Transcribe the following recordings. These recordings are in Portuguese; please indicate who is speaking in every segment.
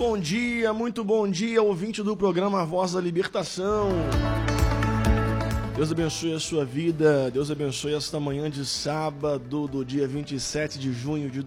Speaker 1: muito bom dia, ouvinte do programa Voz da Libertação. Deus abençoe a sua vida, Deus abençoe esta manhã de sábado, do dia 27 de junho de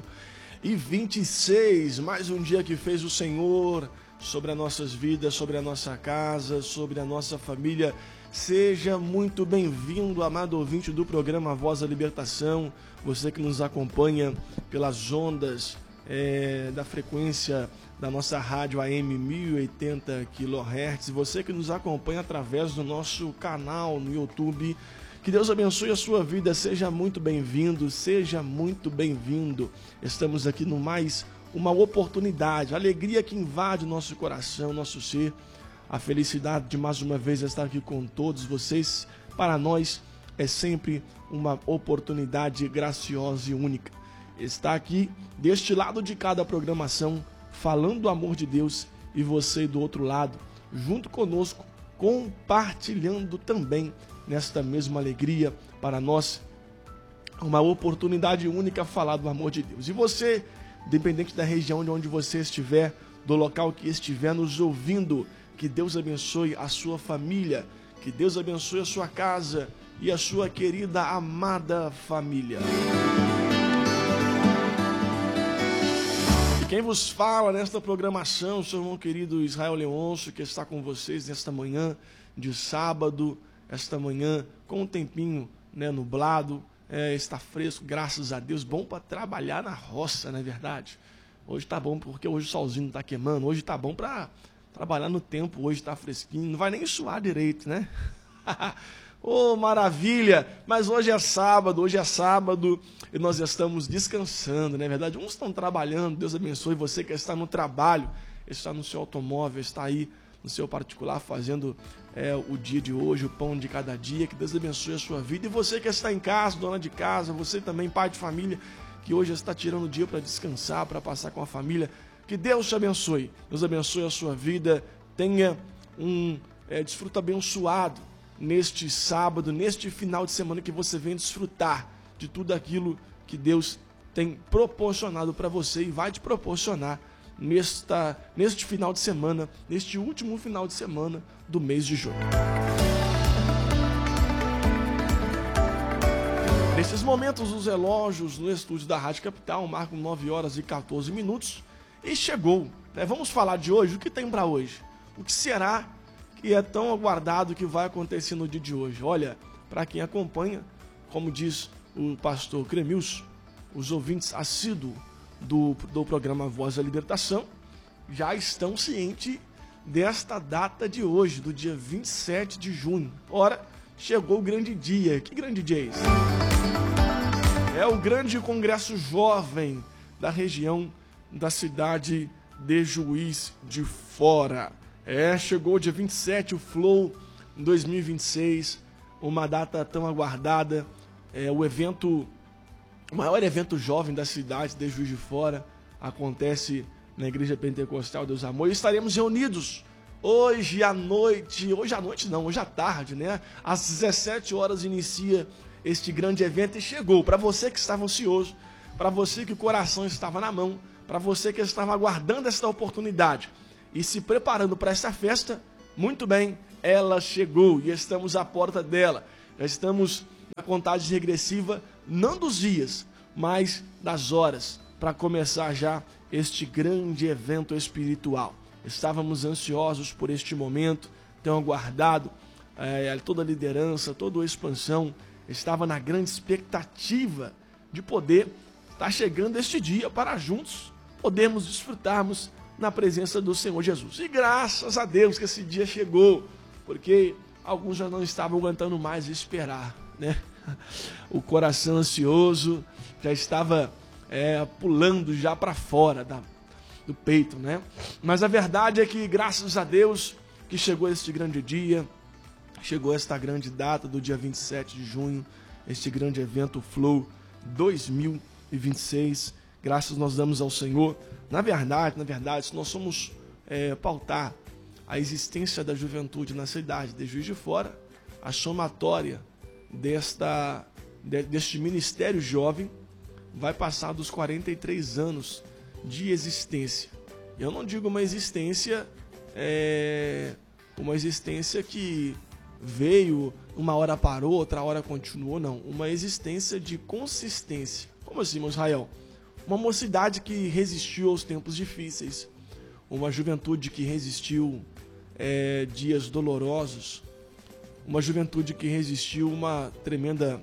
Speaker 1: 2026. Mais um dia que fez o Senhor sobre as nossas vidas, sobre a nossa casa, sobre a nossa família. Seja muito bem-vindo, amado ouvinte do programa Voz da Libertação, você que nos acompanha pelas ondas da frequência da nossa rádio AM 1080 kHz, você que nos acompanha através do nosso canal no YouTube. Que Deus abençoe a sua vida, seja muito bem-vindo, seja muito bem-vindo. Estamos aqui no mais uma oportunidade, a alegria que invade o nosso coração, nosso ser, a felicidade de mais uma vez estar aqui com todos vocês. Para nós é sempre uma oportunidade graciosa e única. Está aqui, deste lado de cada programação, falando do amor de Deus, e você do outro lado, junto conosco, compartilhando também nesta mesma alegria. Para nós, uma oportunidade única falar do amor de Deus. E você, independente da região de onde você estiver, do local que estiver nos ouvindo, que Deus abençoe a sua família, que Deus abençoe a sua casa e a sua querida, amada família. Quem vos fala nesta programação, seu irmão querido Israel Leôncio, que está com vocês nesta manhã de sábado, esta manhã com um tempinho nublado, está fresco, graças a Deus, bom para trabalhar na roça, não é verdade? Hoje está bom porque hoje o solzinho não está queimando, hoje está bom para trabalhar no tempo, hoje está fresquinho, não vai nem suar direito, né? Oh, maravilha! Mas hoje é sábado e nós estamos descansando, não é verdade? Uns estão trabalhando, Deus abençoe você que está no trabalho, está no seu automóvel, está aí no seu particular fazendo o dia de hoje, o pão de cada dia, que Deus abençoe a sua vida. E você que está em casa, dona de casa, você também pai de família, que hoje está tirando o dia para descansar, para passar com a família, que Deus te abençoe, Deus abençoe a sua vida, tenha um desfruto abençoado neste sábado, neste final de semana, que você vem desfrutar de tudo aquilo que Deus tem proporcionado para você e vai te proporcionar neste final de semana, neste último final de semana do mês de junho. Nesses momentos, os relógios no estúdio da Rádio Capital marcam 9h14 e chegou. Vamos falar de hoje, o que tem para hoje? O que será que é tão aguardado que vai acontecer no dia de hoje? Olha, para quem acompanha, como diz o pastor Cremilson, os ouvintes assíduos do programa Voz da Libertação já estão cientes desta data de hoje, do dia 27 de junho. Ora, chegou o grande dia. Que grande dia é esse? É o grande congresso jovem da região da cidade de Juiz de Fora. Chegou o dia 27, o Flow 2026, uma data tão aguardada, o maior evento jovem da cidade de Juiz de Fora, acontece na Igreja Pentecostal Deus Amor, e estaremos reunidos hoje à tarde, às 17 horas inicia este grande evento, e chegou, para você que estava ansioso, para você que o coração estava na mão, para você que estava aguardando esta oportunidade e se preparando para esta festa, muito bem, ela chegou e estamos à porta dela. Já estamos na contagem regressiva, não dos dias, mas das horas, para começar já este grande evento espiritual. Estávamos ansiosos por este momento, tão aguardado, toda a liderança, toda a expansão, estava na grande expectativa de poder estar chegando este dia para juntos podermos desfrutarmos na presença do Senhor Jesus. E graças a Deus que esse dia chegou, porque alguns já não estavam aguentando mais esperar, O coração ansioso já estava pulando já para fora do peito, Mas a verdade é que graças a Deus que chegou este grande dia, chegou esta grande data do dia 27 de junho, este grande evento Flow 2026. Graças nós damos ao Senhor. Na verdade, se nós somos pautar a existência da juventude na cidade de Juiz de Fora, a somatória deste ministério jovem vai passar dos 43 anos de existência. Eu não digo uma existência que veio, uma hora parou, outra hora continuou, não. Uma existência de consistência. Como assim, irmão Israel? Uma mocidade que resistiu aos tempos difíceis, uma juventude que resistiu dias dolorosos, uma juventude que resistiu uma tremenda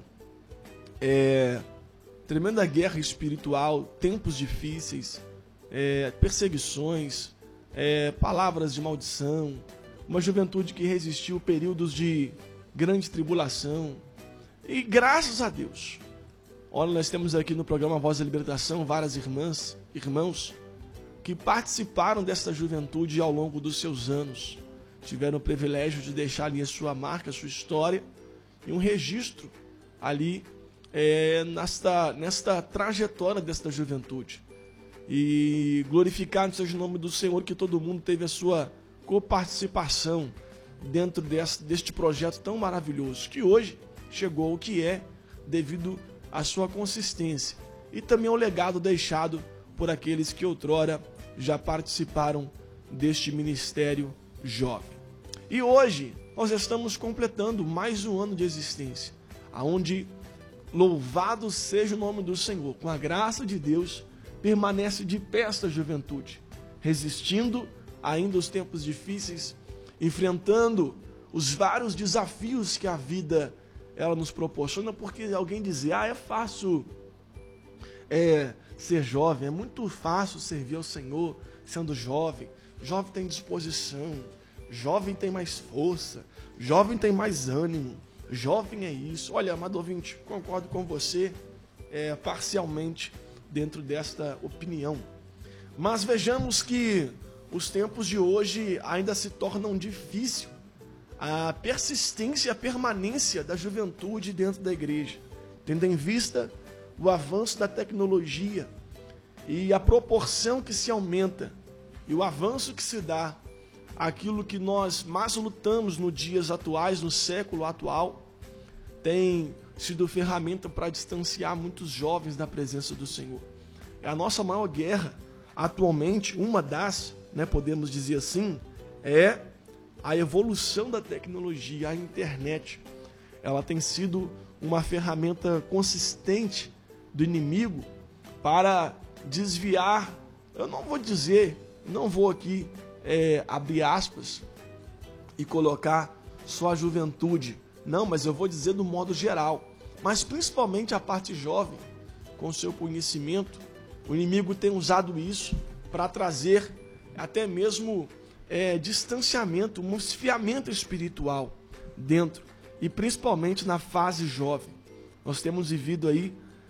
Speaker 1: guerra espiritual, tempos difíceis, perseguições, palavras de maldição, uma juventude que resistiu períodos de grande tribulação. E graças a Deus, olha, nós temos aqui no programa Voz da Libertação várias irmãos que participaram dessa juventude ao longo dos seus anos, tiveram o privilégio de deixar ali a sua marca, a sua história e um registro ali nesta trajetória desta juventude. E glorificado seja o nome do Senhor, que todo mundo teve a sua coparticipação dentro deste projeto tão maravilhoso, que hoje chegou ao que é devido à sua consistência e também ao legado deixado por aqueles que outrora já participaram deste ministério jovem. E hoje nós estamos completando mais um ano de existência, aonde louvado seja o nome do Senhor, com a graça de Deus, permanece de pé esta juventude, resistindo ainda os tempos difíceis, enfrentando os vários desafios que a vida ela nos proporciona, porque alguém dizia, é fácil ser jovem, é muito fácil servir ao Senhor sendo jovem, jovem tem disposição, jovem tem mais força, jovem tem mais ânimo, jovem é isso. Olha, amado ouvinte, concordo com você parcialmente dentro desta opinião. Mas vejamos que os tempos de hoje ainda se tornam difícil a persistência e a permanência da juventude dentro da igreja, tendo em vista o avanço da tecnologia e a proporção que se aumenta e o avanço que se dá àquilo que nós mais lutamos nos dias atuais, no século atual, tem sido ferramenta para distanciar muitos jovens da presença do Senhor. É a nossa maior guerra atualmente, uma das, podemos dizer assim, é a evolução da tecnologia, a internet. Ela tem sido uma ferramenta consistente do inimigo para desviar, eu não vou aqui abrir aspas e colocar só a juventude, não, mas eu vou dizer do modo geral, mas principalmente a parte jovem, com seu conhecimento, o inimigo tem usado isso para trazer até mesmo distanciamento, um esfriamento espiritual dentro, e principalmente na fase jovem. Nós temos vivido aí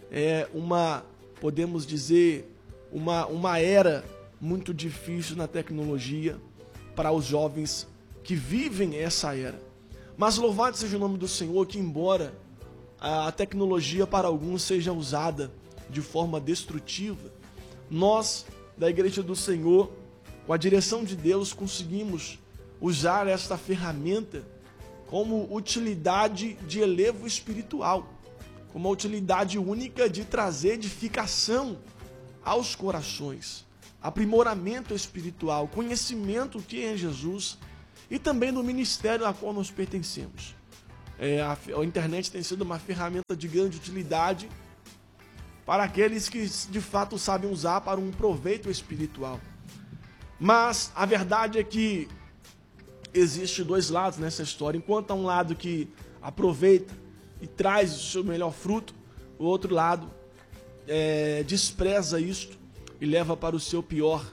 Speaker 1: podemos dizer, uma era muito difícil na tecnologia para os jovens que vivem essa era. Mas louvado seja o nome do Senhor, que embora a tecnologia para alguns seja usada de forma destrutiva, nós, da Igreja do Senhor, com a direção de Deus, conseguimos usar esta ferramenta como utilidade de elevo espiritual, como uma utilidade única de trazer edificação aos corações, aprimoramento espiritual, conhecimento do que é Jesus e também do ministério a qual nós pertencemos. A internet tem sido uma ferramenta de grande utilidade para aqueles que de fato sabem usar para um proveito espiritual. Mas a verdade é que existe dois lados nessa história. Enquanto há um lado que aproveita e traz o seu melhor fruto, o outro lado despreza isto e leva para a sua pior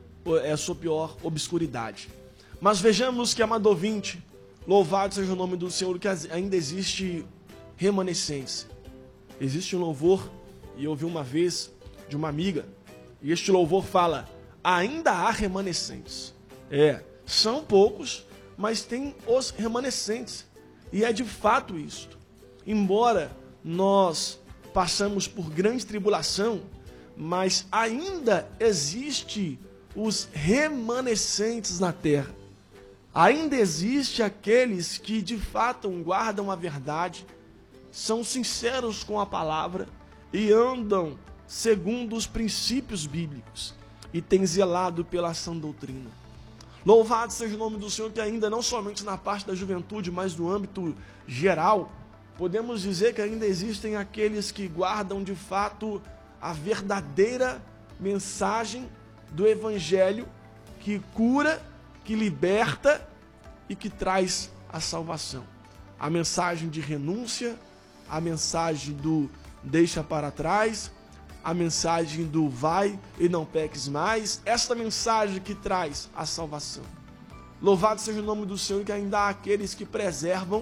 Speaker 1: obscuridade. Mas vejamos que, amado ouvinte, louvado seja o nome do Senhor, que ainda existe remanescência. Existe um louvor, e eu ouvi uma vez de uma amiga, e este louvor fala, ainda há remanescentes. São poucos, mas tem os remanescentes. E é de fato isto. Embora nós passamos por grande tribulação, mas ainda existe os remanescentes na terra. Ainda existe aqueles que de fato guardam a verdade, são sinceros com a palavra e andam segundo os princípios bíblicos. e tem zelado pela sã doutrina. Louvado seja o nome do Senhor, que ainda não somente na parte da juventude, mas no âmbito geral, podemos dizer que ainda existem aqueles que guardam de fato a verdadeira mensagem do Evangelho, que cura, que liberta e que traz a salvação. A mensagem de renúncia, a mensagem do deixa para trás, a mensagem do vai e não peques mais, esta mensagem que traz a salvação. Louvado seja o nome do Senhor, que ainda há aqueles que preservam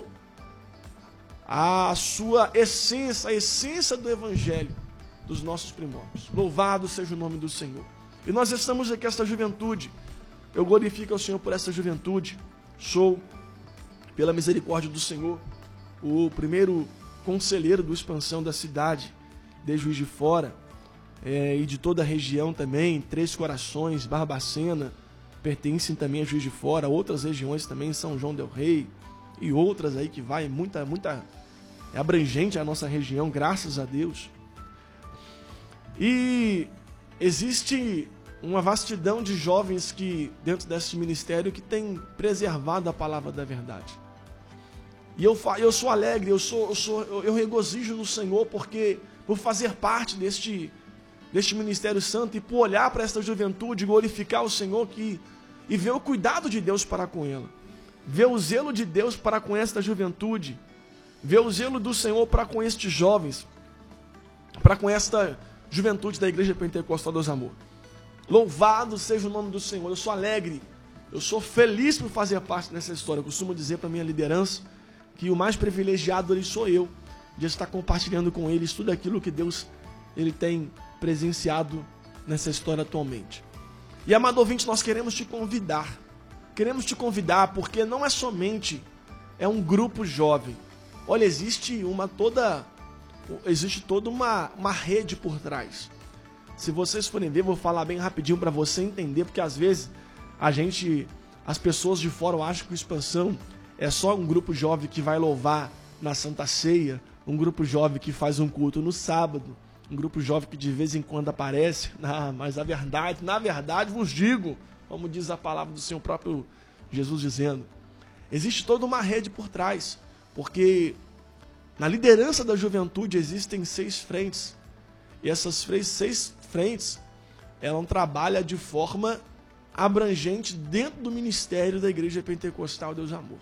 Speaker 1: a sua essência, a essência do Evangelho dos nossos primórdios. Louvado seja o nome do Senhor. E nós estamos aqui, esta juventude. Eu glorifico ao Senhor por essa juventude. Sou, pela misericórdia do Senhor, o primeiro conselheiro do Expansão da cidade de Juiz de Fora, e de toda a região também. Três Corações, Barbacena, pertencem também a Juiz de Fora, outras regiões também, São João del Rei, e outras aí que vai, muita é abrangente a nossa região, graças a Deus. E existe uma vastidão de jovens que, dentro desse ministério, que tem preservado a palavra da verdade. E eu sou alegre, eu regozijo no Senhor, porque por fazer parte deste ministério santo e por olhar para esta juventude, glorificar o Senhor e ver o cuidado de Deus para com ela, ver o zelo de Deus para com esta juventude, ver o zelo do Senhor para com estes jovens, para com esta juventude da Igreja Pentecostal dos Amor. Louvado seja o nome do Senhor. Eu sou alegre, eu sou feliz por fazer parte dessa história. Eu costumo dizer para a minha liderança que o mais privilegiado ali sou eu, de estar compartilhando com eles tudo aquilo que Deus ele tem presenciado nessa história atualmente. E, amado ouvinte, nós queremos te convidar porque não é somente um grupo jovem. Olha, existe toda uma rede por trás. Se vocês forem ver, vou falar bem rapidinho para você entender, porque às vezes as pessoas de fora acham que o Expansão é só um grupo jovem que vai louvar na Santa Ceia, um grupo jovem que faz um culto no sábado, um grupo jovem que de vez em quando aparece. Mas na verdade vos digo, como diz a palavra do Senhor próprio Jesus dizendo, existe toda uma rede por trás, porque na liderança da juventude existem 6 frentes, e essas 6 frentes, ela trabalha de forma abrangente dentro do ministério da Igreja Pentecostal Deus Amor.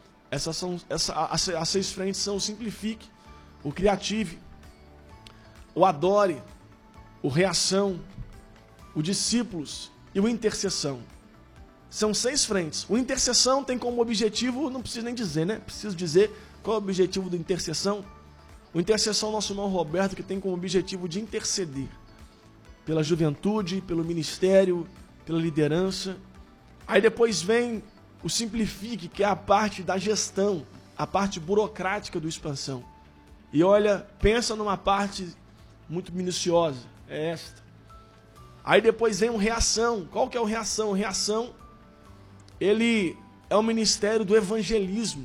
Speaker 1: As 6 frentes são o Simplifique, o Criative, o Adore, o Reação, o Discípulos e o Intercessão. São 6 frentes. O Intercessão tem como objetivo, não preciso nem dizer, né? Preciso dizer qual é o objetivo do Intercessão. O Intercessão, nosso irmão Roberto, que tem como objetivo de interceder pela juventude, pelo ministério, pela liderança. Aí depois vem o Simplifique, que é a parte da gestão, a parte burocrática do Expansão. E olha, pensa numa parte muito minuciosa, é esta. Aí depois vem o Reação. Qual que é o Reação? O Reação, ele é o ministério do evangelismo,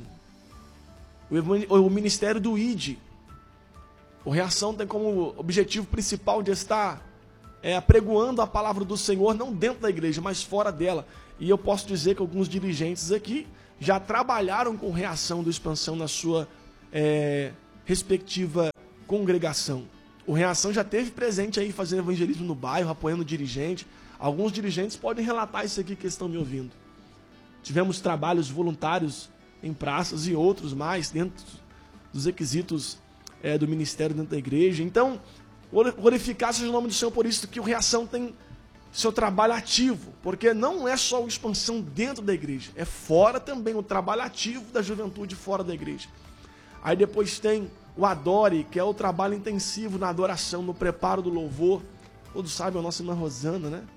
Speaker 1: o ministério do ID. O Reação tem como objetivo principal de estar apregoando a palavra do Senhor, não dentro da igreja, mas fora dela. E eu posso dizer que alguns dirigentes aqui já trabalharam com Reação do Expansão na sua respectiva congregação. O Reação já esteve presente aí fazendo evangelismo no bairro, apoiando o dirigente. Alguns dirigentes podem relatar isso aqui que estão me ouvindo. Tivemos trabalhos voluntários em praças e outros mais dentro dos requisitos do ministério dentro da igreja. Então, glorificar seja o nome do Senhor por isso, que o Reação tem seu trabalho ativo, porque não é só a Expansão dentro da igreja, é fora também, o trabalho ativo da juventude fora da igreja. Aí depois tem o Adore, que é o trabalho intensivo na adoração, no preparo do louvor. Todos sabem a nossa irmã Rosana, né?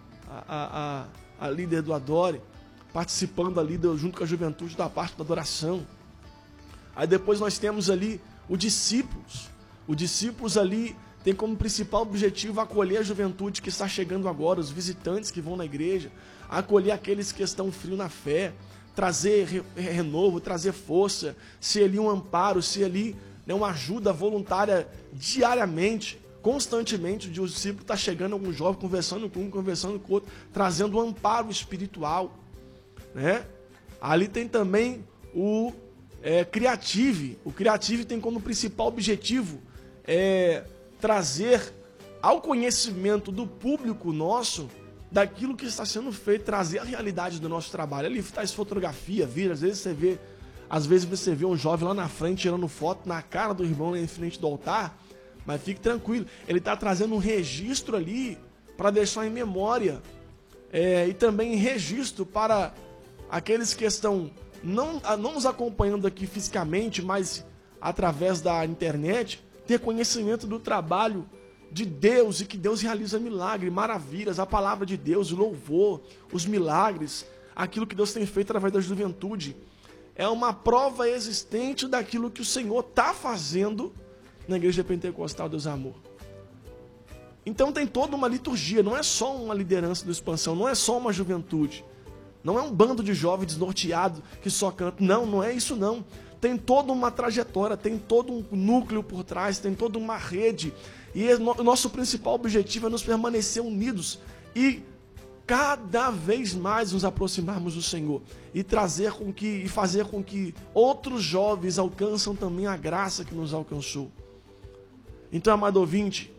Speaker 1: A líder do Adore, participando ali junto com a juventude da parte da adoração. Aí depois nós temos ali o Discípulos. O Discípulos ali tem como principal objetivo acolher a juventude que está chegando agora, os visitantes que vão na igreja, acolher aqueles que estão frios na fé, trazer renovo, trazer força, ser ali um amparo, ser ali uma ajuda voluntária diariamente, Constantemente o discípulo está chegando a algum jovem, conversando com um, conversando com o outro, trazendo um amparo espiritual, né? Ali tem também o Creative. O Creative tem como principal objetivo trazer ao conhecimento do público nosso daquilo que está sendo feito, trazer a realidade do nosso trabalho. Ali traz fotografia, vídeo, às vezes você vê um jovem lá na frente tirando foto na cara do irmão lá em frente do altar, mas fique tranquilo, ele está trazendo um registro ali para deixar em memória e também registro para aqueles que estão não nos acompanhando aqui fisicamente, mas através da internet, ter conhecimento do trabalho de Deus e que Deus realiza milagres, maravilhas, a palavra de Deus, o louvor, os milagres, aquilo que Deus tem feito através da juventude. É uma prova existente daquilo que o Senhor está fazendo na Igreja Pentecostal Deus Amor. Então tem toda uma liturgia, não é só uma liderança do Expansão, não é só uma juventude, não é um bando de jovens desnorteados que só cantam, não é isso não. Tem toda uma trajetória, tem todo um núcleo por trás, tem toda uma rede. E o nosso principal objetivo é nos permanecer unidos e cada vez mais nos aproximarmos do Senhor e fazer com que outros jovens alcançam também a graça que nos alcançou. Então, amado ouvinte,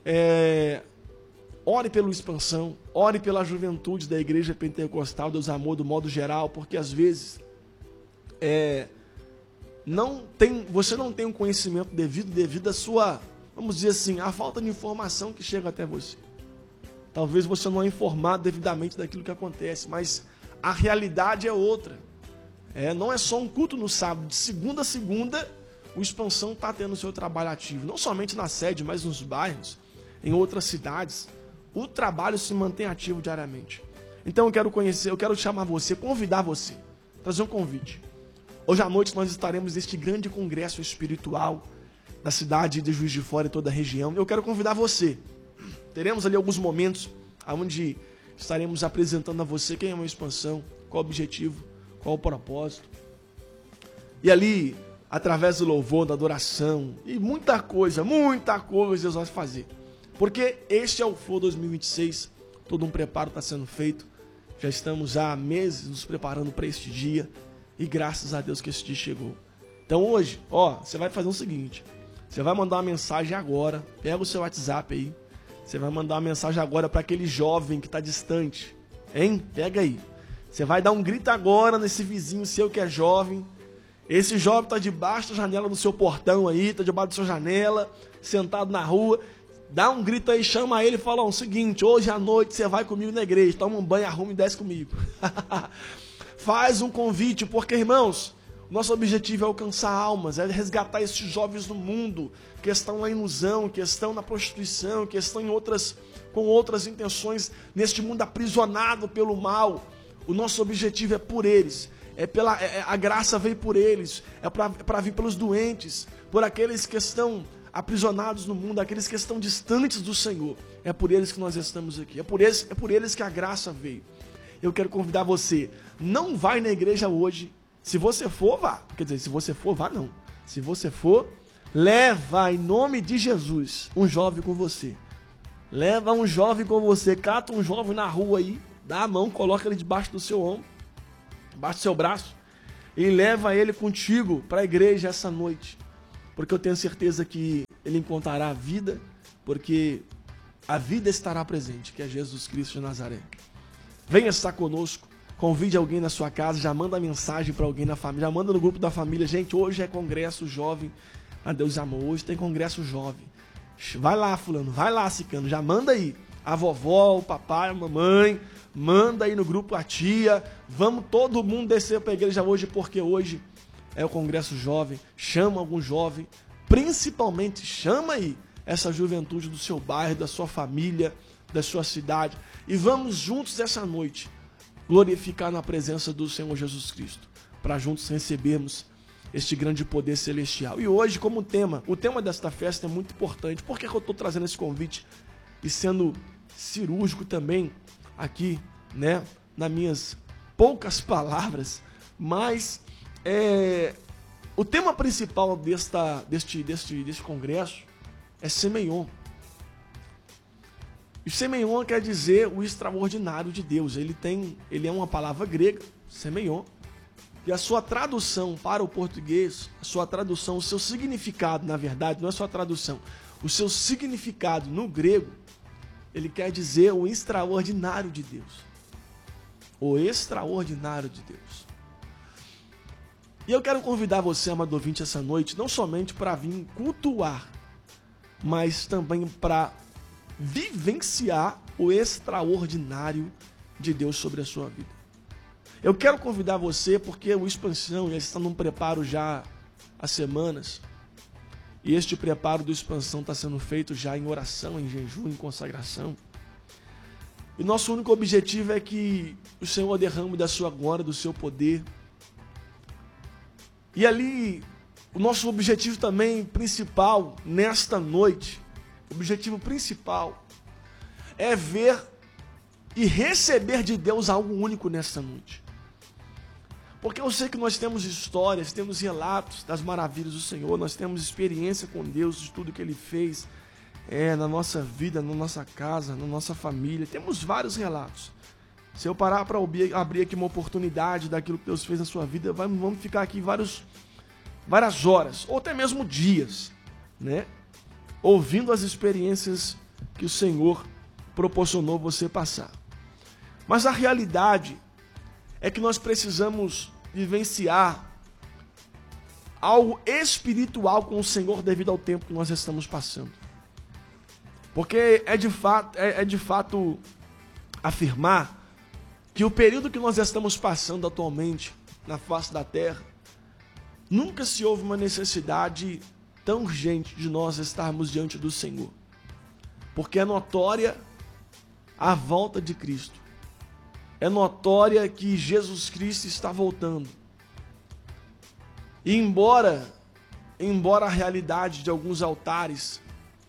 Speaker 1: ore pela Expansão, ore pela juventude da Igreja Pentecostal Deus Amor do modo geral, porque às vezes você não tem um conhecimento devido à sua, vamos dizer assim, a falta de informação que chega até você. Talvez você não é informado devidamente daquilo que acontece, mas a realidade é outra. Não é só um culto no sábado, de segunda a segunda, o Expansão está tendo o seu trabalho ativo, não somente na sede, mas nos bairros, em outras cidades. O trabalho se mantém ativo diariamente. Então eu quero chamar você, convidar você, trazer um convite. Hoje à noite nós estaremos neste grande congresso espiritual da cidade de Juiz de Fora e toda a região. Eu quero convidar você. Teremos ali alguns momentos onde estaremos apresentando a você quem é uma Expansão, qual o objetivo, qual o propósito. E ali, através do louvor, da adoração e muita coisa Deus vai fazer. Porque este é o Flow 2026, todo um preparo está sendo feito. Já estamos há meses nos preparando para este dia. E graças a Deus que esse dia chegou. Então hoje, você vai fazer o seguinte. Você vai mandar uma mensagem agora. Pega o seu WhatsApp aí. Você vai mandar uma mensagem agora para aquele jovem que está distante. Hein? Pega aí. Você vai dar um grito agora nesse vizinho seu que é jovem. Esse jovem está debaixo da janela do seu portão aí. Está debaixo da sua janela. Sentado na rua. Dá um grito aí, chama ele e fala o seguinte. Hoje à noite você vai comigo na igreja. Toma um banho, arruma e desce comigo. Faz um convite, porque, irmãos, nosso objetivo é alcançar almas, é resgatar esses jovens do mundo que estão na ilusão, que estão na prostituição, que estão com outras intenções neste mundo aprisionado pelo mal. O nosso objetivo é por eles, a graça veio por eles, é para vir pelos doentes, por aqueles que estão aprisionados no mundo, aqueles que estão distantes do Senhor. É por eles que nós estamos aqui, é por eles que a graça veio. Eu quero convidar você, não vai na igreja hoje. Se você for, vá. Quer dizer, se você for, vá não. Se você for, leva em nome de Jesus um jovem com você. Leva um jovem com você, cata um jovem na rua aí, dá a mão, coloca ele debaixo do seu ombro, debaixo do seu braço, e leva ele contigo para a igreja essa noite. Porque eu tenho certeza que ele encontrará a vida, porque a vida estará presente, que é Jesus Cristo de Nazaré. Venha estar conosco, convide alguém na sua casa, já manda mensagem para alguém na família, já manda no grupo da família. Gente, hoje é congresso jovem, a Deus amor, hoje tem congresso jovem. Vai lá, fulano, vai lá, cicano, já manda aí. A vovó, o papai, a mamãe, manda aí no grupo a tia. Vamos todo mundo descer para a igreja hoje, porque hoje é o congresso jovem. Chama algum jovem, principalmente chama aí essa juventude do seu bairro, da sua família, da sua cidade. E vamos juntos essa noite glorificar na presença do Senhor Jesus Cristo, para juntos recebermos este grande poder celestial. E hoje, como tema, o tema desta festa é muito importante. Por que eu estou trazendo esse convite e sendo cirúrgico também aqui, né, nas minhas poucas palavras, mas o tema principal deste congresso é Semeion. E semeion quer dizer o extraordinário de Deus. Ele é uma palavra grega, semeion. E a sua tradução para o português, a sua tradução, o seu significado, na verdade, não é só a tradução, o seu significado no grego, ele quer dizer o extraordinário de Deus. O extraordinário de Deus. E eu quero convidar você, amado ouvinte, essa noite, não somente para vir cultuar, mas também para vivenciar o extraordinário de Deus sobre a sua vida. Eu quero convidar você porque o Expansão já está num preparo já há semanas. E este preparo do Expansão está sendo feito já em oração, em jejum, em consagração. E nosso único objetivo é que o Senhor derrame da sua glória, do seu poder. E ali, o nosso objetivo também principal nesta noite, o objetivo principal é ver e receber de Deus algo único nesta noite. Porque eu sei que nós temos histórias, temos relatos das maravilhas do Senhor, nós temos experiência com Deus, de tudo que Ele fez na nossa vida, na nossa casa, na nossa família. Temos vários relatos. Se eu parar para abrir aqui uma oportunidade daquilo que Deus fez na sua vida, vamos ficar aqui várias horas, ou até mesmo dias, né? Ouvindo as experiências que o Senhor proporcionou você passar. Mas a realidade é que nós precisamos vivenciar algo espiritual com o Senhor devido ao tempo que nós estamos passando. Porque é de fato afirmar que o período que nós estamos passando atualmente na face da terra, nunca se houve uma necessidade tão urgente de nós estarmos diante do Senhor. Porque é notória a volta de Cristo. É notória que Jesus Cristo está voltando. E embora a realidade de alguns altares,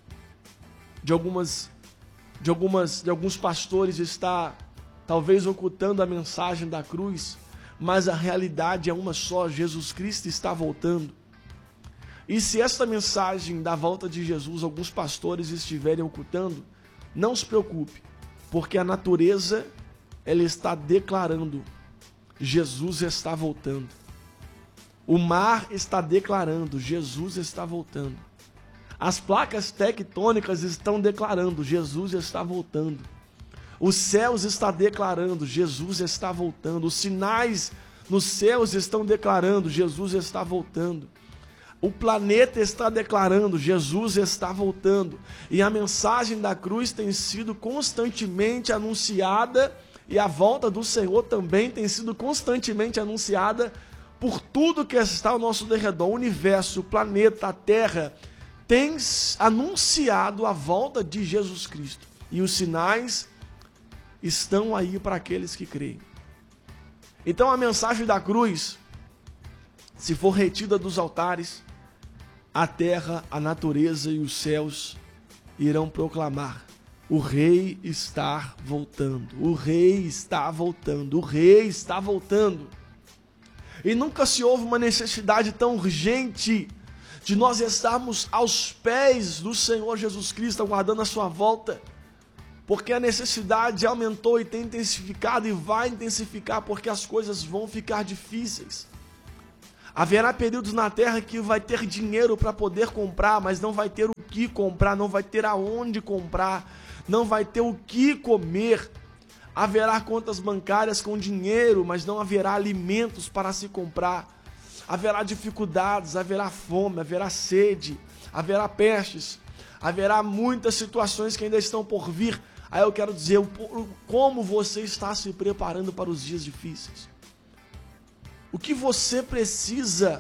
Speaker 1: de alguns pastores está talvez ocultando a mensagem da cruz, mas a realidade é uma só: Jesus Cristo está voltando. E se esta mensagem da volta de Jesus alguns pastores estiverem ocultando, não se preocupe, porque a natureza ela está declarando: Jesus está voltando. O mar está declarando: Jesus está voltando. As placas tectônicas estão declarando: Jesus está voltando. Os céus estão declarando: Jesus está voltando. Os sinais nos céus estão declarando: Jesus está voltando. O planeta está declarando: Jesus está voltando. E a mensagem da cruz tem sido constantemente anunciada, e a volta do Senhor também tem sido constantemente anunciada por tudo que está ao nosso derredor. O universo, o planeta, a terra tem anunciado a volta de Jesus Cristo. E os sinais estão aí para aqueles que creem. Então a mensagem da cruz, se for retida dos altares, a terra, a natureza e os céus irão proclamar: o Rei está voltando, o Rei está voltando, o Rei está voltando. E nunca se houve uma necessidade tão urgente de nós estarmos aos pés do Senhor Jesus Cristo, aguardando a sua volta, porque a necessidade aumentou e tem intensificado e vai intensificar, porque as coisas vão ficar difíceis. Haverá períodos na terra que vai ter dinheiro para poder comprar, mas não vai ter o que comprar, não vai ter aonde comprar, não vai ter o que comer. Haverá contas bancárias com dinheiro, mas não haverá alimentos para se comprar. Haverá dificuldades, haverá fome, haverá sede, haverá pestes, haverá muitas situações que ainda estão por vir. Aí eu quero dizer como você está se preparando para os dias difíceis. O que você precisa,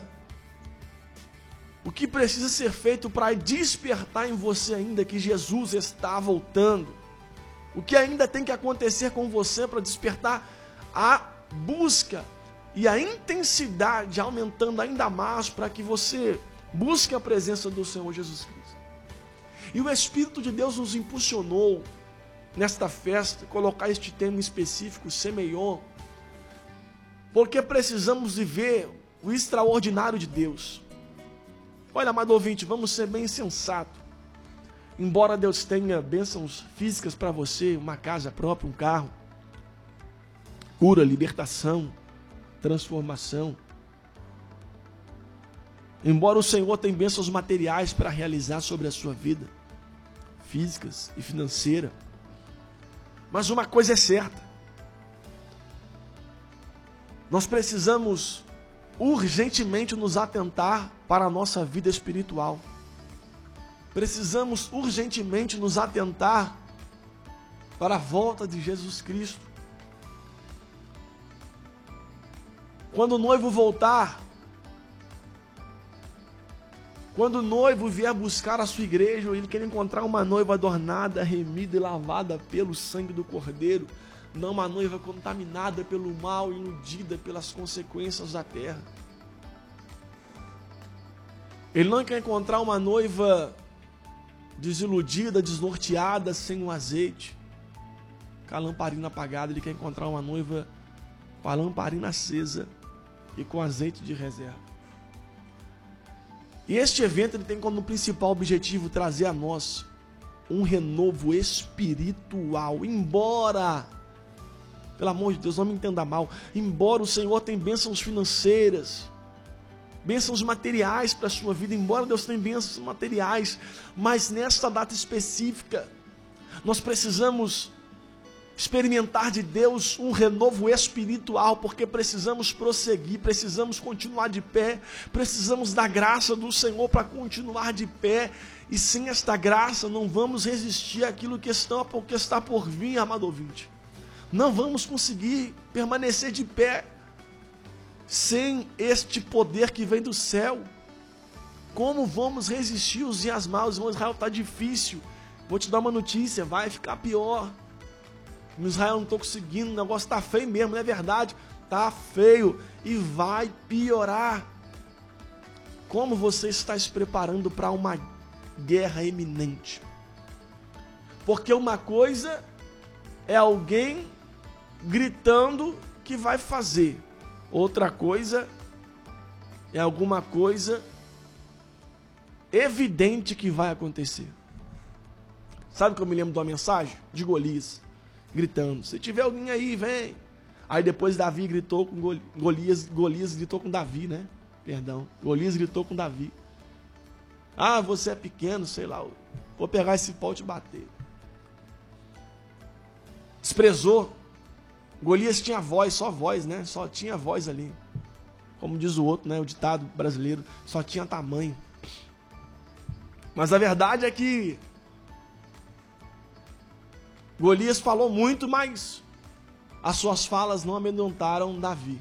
Speaker 1: o que precisa ser feito para despertar em você ainda que Jesus está voltando? O que ainda tem que acontecer com você para despertar a busca e a intensidade aumentando ainda mais para que você busque a presença do Senhor Jesus Cristo? E o Espírito de Deus nos impulsionou nesta festa colocar este tema específico, semeion, porque precisamos viver o extraordinário de Deus. Olha, amado ouvinte, vamos ser bem sensatos. Embora Deus tenha bênçãos físicas para você, uma casa própria, um carro, cura, libertação, transformação. Embora o Senhor tenha bênçãos materiais para realizar sobre a sua vida, físicas e financeira. Mas uma coisa é certa. Nós precisamos urgentemente nos atentar para a nossa vida espiritual. Precisamos urgentemente nos atentar para a volta de Jesus Cristo. Quando o noivo voltar, quando o noivo vier buscar a sua igreja, ele quer encontrar uma noiva adornada, remida e lavada pelo sangue do Cordeiro, não uma noiva contaminada pelo mal, iludida pelas consequências da terra. Ele não quer encontrar uma noiva desiludida, desnorteada, sem um azeite, com a lamparina apagada. Ele quer encontrar uma noiva com a lamparina acesa e com azeite de reserva. E este evento ele tem como principal objetivo trazer a nós um renovo espiritual. Embora, pelo amor de Deus, não me entenda mal, embora o Senhor tenha bênçãos financeiras, bênçãos materiais para a sua vida, embora Deus tenha bênçãos materiais, mas nesta data específica, nós precisamos experimentar de Deus um renovo espiritual, porque precisamos prosseguir, precisamos continuar de pé, precisamos da graça do Senhor para continuar de pé, e sem esta graça não vamos resistir àquilo que está por vir, amado ouvinte. Não vamos conseguir permanecer de pé sem este poder que vem do céu. Como vamos resistir os dias maus? O Israel está difícil. Vou te dar uma notícia, vai ficar pior. No Israel não estou conseguindo, o negócio está feio mesmo, não é verdade? Está feio e vai piorar. Como você está se preparando para uma guerra iminente? Porque uma coisa é alguém gritando que vai fazer. Outra coisa é alguma coisa evidente que vai acontecer. Sabe que eu me lembro de uma mensagem? De Golias, gritando: se tiver alguém aí, vem. Aí depois Davi gritou com Golias gritou com Davi, né? Perdão, Golias gritou com Davi. Ah, você é pequeno, sei lá, vou pegar esse pau e te bater. Desprezou. Golias tinha voz, só voz, né? Só tinha voz ali. Como diz o outro, né? O ditado brasileiro, só tinha tamanho. Mas a verdade é que Golias falou muito, mas as suas falas não amedrontaram Davi.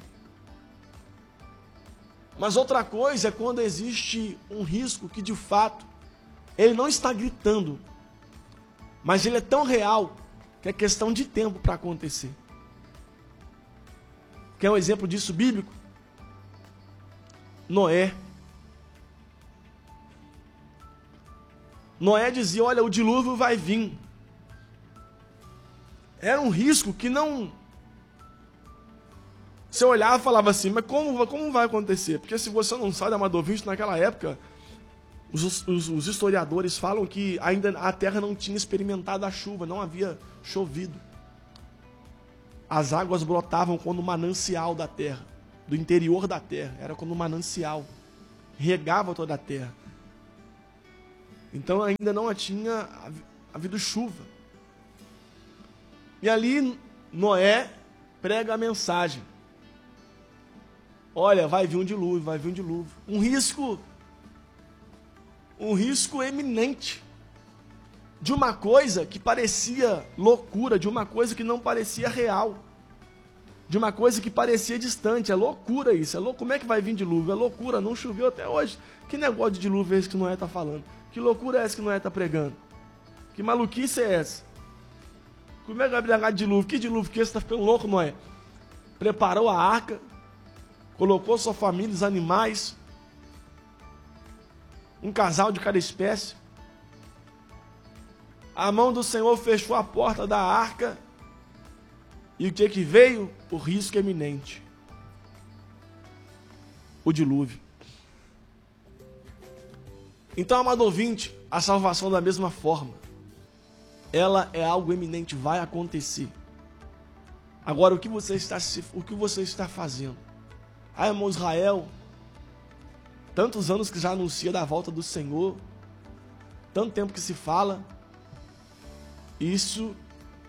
Speaker 1: Mas outra coisa é quando existe um risco que de fato ele não está gritando, mas ele é tão real que é questão de tempo para acontecer. Quer um exemplo disso bíblico? Noé. Noé dizia: olha, o dilúvio vai vir. Era um risco que não... Você olhava e falava assim, mas como vai acontecer? Porque se você não sabe, amado ouvinte, naquela época, os historiadores falam que ainda a terra não tinha experimentado a chuva, não havia chovido. As águas brotavam quando o manancial da terra, do interior da terra, era quando o manancial regava toda a terra. Então ainda não tinha havido chuva. E ali Noé prega a mensagem: olha, vai vir um dilúvio, vai vir um dilúvio. Um risco eminente de uma coisa que parecia loucura, de uma coisa que não parecia real, de uma coisa que parecia distante. É loucura isso, é louco. Como é que vai vir dilúvio? É loucura, não choveu até hoje. Que negócio de dilúvio é esse que Noé está falando? Que loucura é essa que Noé está pregando? Que maluquice é essa? Como é que vai pregar de dilúvio? Que dilúvio que esse? Está ficando louco, Noé? Preparou a arca, colocou sua família, os animais, um casal de cada espécie. A mão do Senhor fechou a porta da arca. E o que veio? O risco eminente. O dilúvio.
Speaker 2: Então, amado ouvinte, a salvação da mesma forma, ela é algo eminente, vai acontecer. Agora, o que você está fazendo? Ah, irmão Israel, tantos anos que já anuncia da volta do Senhor, tanto tempo que se fala, isso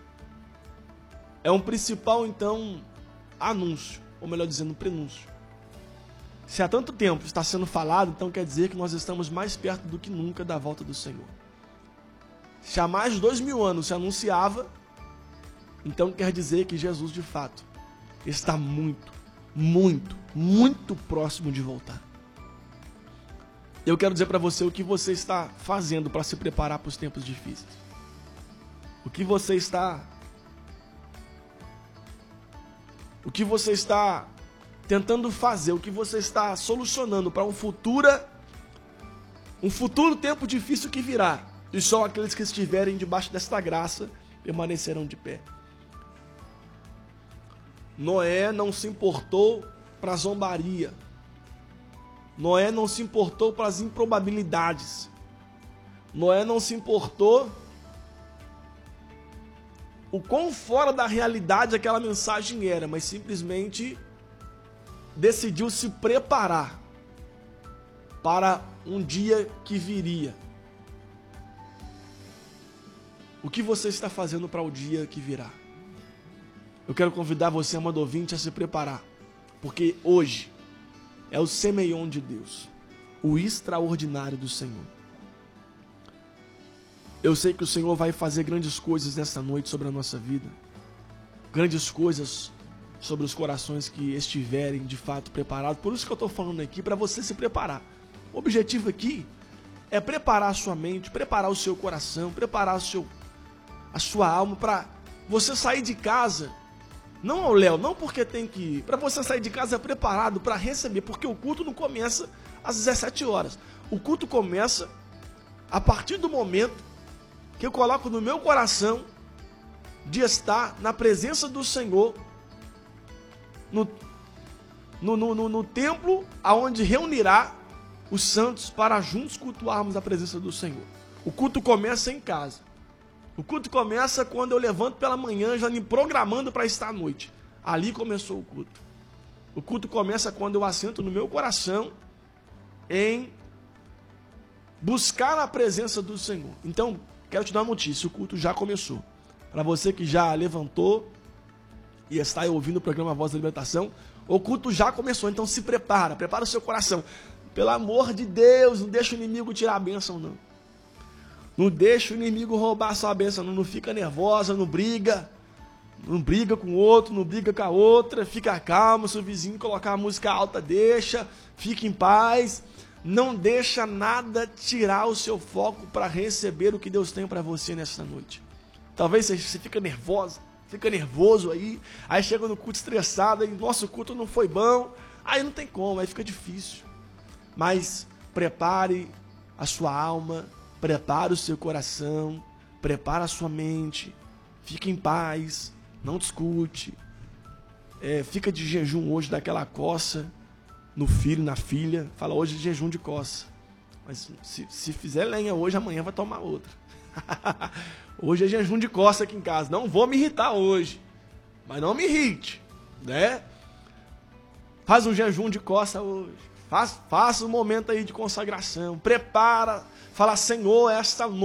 Speaker 2: é um principal, então, anúncio, ou melhor dizendo, prenúncio. Se há tanto tempo está sendo falado, então quer dizer que nós estamos mais perto do que nunca da volta do Senhor. Se há mais de 2000 anos se anunciava, então quer dizer que Jesus, de fato, está muito, muito, muito próximo de voltar. Eu quero dizer para você o que você está fazendo para se preparar para os tempos difíceis. O que você está tentando fazer, o que você está solucionando para um futuro tempo difícil que virá. E só aqueles que estiverem debaixo desta graça permanecerão de pé. Noé não se importou para a zombaria. Noé não se importou para as improbabilidades. Noé não se importou o quão fora da realidade aquela mensagem era, mas simplesmente decidiu se preparar para um dia que viria. O que você está fazendo para o dia que virá? Eu quero convidar você, amado ouvinte, a se preparar, porque hoje é o semeion de Deus, o extraordinário do Senhor. Eu sei que o Senhor vai fazer grandes coisas nesta noite sobre a nossa vida, grandes coisas sobre os corações que estiverem de fato preparados. Por isso que eu estou falando aqui, para você se preparar. O objetivo aqui é preparar a sua mente, preparar o seu coração, preparar a sua alma para você sair de casa, não ao léu, não porque tem que ir, para você sair de casa preparado para receber, porque o culto não começa às 17 horas. O culto começa a partir do momento que eu coloco no meu coração de estar na presença do Senhor, no templo aonde reunirá os santos para juntos cultuarmos a presença do Senhor. O culto começa em casa. O culto começa quando eu levanto pela manhã, já me programando para estar à noite. Ali começou o culto. O culto começa quando eu assento no meu coração em buscar a presença do Senhor. Então, quero te dar uma notícia, o culto já começou. Para você que já levantou e está aí ouvindo o programa Voz da Libertação, o culto já começou, então se prepara o seu coração. Pelo amor de Deus, não deixa o inimigo tirar a bênção, não. Não deixa o inimigo roubar a sua bênção, não fica nervosa, não briga com o outro, não briga com a outra, fica calmo, se o vizinho colocar a música alta, deixa, fica em paz, não deixa nada tirar o seu foco para receber o que Deus tem para você nesta noite. Talvez você fica nervoso aí chega no culto estressado, aí nosso culto não foi bom, aí não tem como, aí fica difícil. Mas prepare a sua alma, prepare o seu coração, prepare a sua mente, fique em paz, não discute, fica de jejum hoje daquela coça no filho, na filha, fala hoje de jejum de coça, mas se fizer lenha hoje, amanhã vai tomar outra. Hoje é jejum de coça aqui em casa, não vou me irritar hoje, mas não me irrite, né? Faz um jejum de coça hoje. Faça um momento aí de consagração. Prepara. Fala, Senhor, esta noite